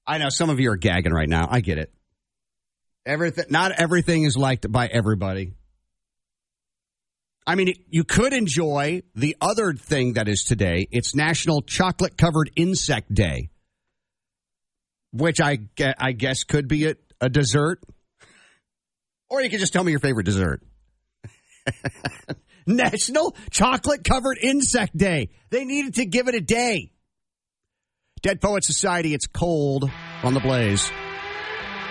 I know some of you are gagging right now. I get it. Not everything is liked by everybody. I mean, you could enjoy the other thing that is today. It's National Chocolate-Covered Insect Day, which I guess could be a dessert. Or you can just tell me your favorite dessert. National Chocolate-Covered Insect Day. They needed to give it a day. Dead Poet Society, it's cold on the Blaze.